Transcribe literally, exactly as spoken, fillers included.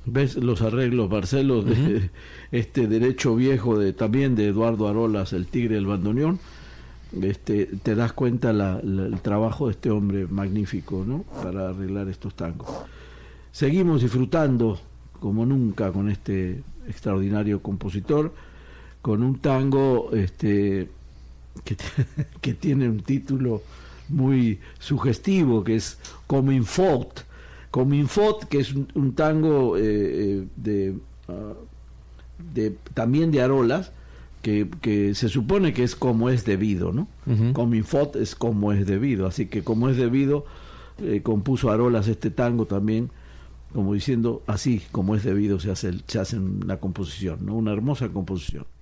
ves los arreglos, Marcelo, de uh-huh. este derecho viejo de también de Eduardo Arolas, el Tigre del Bandoneón. Este, te das cuenta la, la, el trabajo de este hombre magnífico, ¿no? Para arreglar estos tangos. Seguimos disfrutando como nunca con este extraordinario compositor, con un tango este, que, que tiene un título muy sugestivo, que es Cominfort. Cominfort, que es un, un tango eh, de, uh, de también de Arolas, que, que se supone que es como es debido, ¿no? Uh-huh. Cominfort es como es debido, así que como es debido, eh, compuso Arolas este tango también, como diciendo, así como es debido se hace, el, se hace una composición, ¿no? Una hermosa composición.